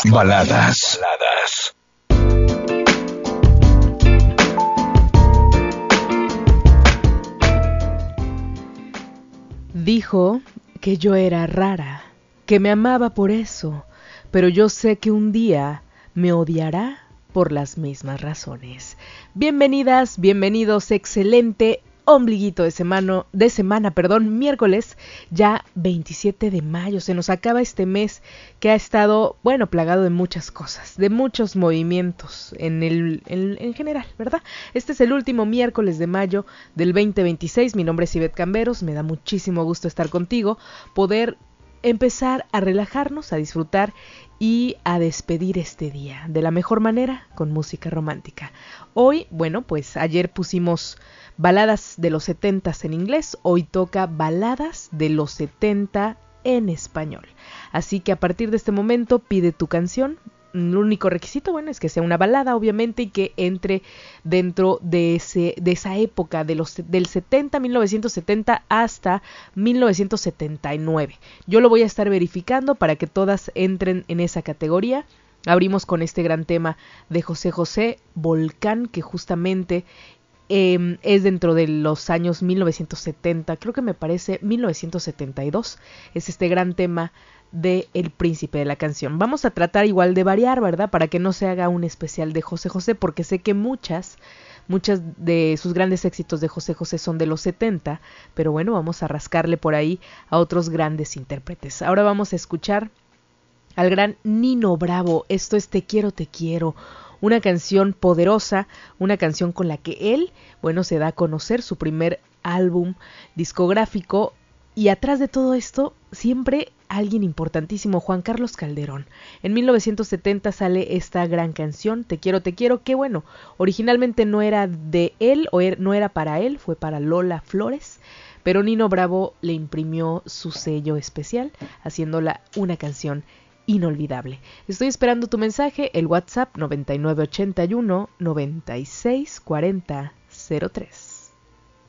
Baladas. Dijo que yo era rara, que me amaba por eso, pero yo sé que un día me odiará por las mismas razones. Bienvenidas, bienvenidos, excelente ombliguito de semana, miércoles, ya 27 de mayo. Se nos acaba este mes que ha estado, plagado de muchas cosas, de muchos movimientos en general, ¿verdad? Este es el último miércoles de mayo del 2026. Mi nombre es Ivette Camberos, me da muchísimo gusto estar contigo, poder empezar a relajarnos, a disfrutar y a despedir este día de la mejor manera con música romántica. Hoy, ayer pusimos baladas de los 70s en inglés, hoy toca baladas de los 70 en español. Así que a partir de este momento pide tu canción. El único requisito, es que sea una balada, obviamente, y que entre dentro de esa época del 1970 hasta 1979. Yo lo voy a estar verificando para que todas entren en esa categoría. Abrimos con este gran tema de José José, Volcán, que justamente es dentro de los años 1970, creo que me parece 1972, es este gran tema de El Príncipe de la Canción. Vamos a tratar igual de variar, ¿verdad? Para que no se haga un especial de José José, porque sé que muchas de sus grandes éxitos de José José son de los 70, pero vamos a rascarle por ahí a otros grandes intérpretes. Ahora vamos a escuchar al gran Nino Bravo. Esto es Te quiero, te quiero. Una canción poderosa, una canción con la que él, se da a conocer, su primer álbum discográfico. Y atrás de todo esto, siempre alguien importantísimo, Juan Carlos Calderón. En 1970 sale esta gran canción, Te quiero, que originalmente no era de él, no era para él, fue para Lola Flores. Pero Nino Bravo le imprimió su sello especial, haciéndola una canción inolvidable. Estoy esperando tu mensaje, el WhatsApp 9981 964003.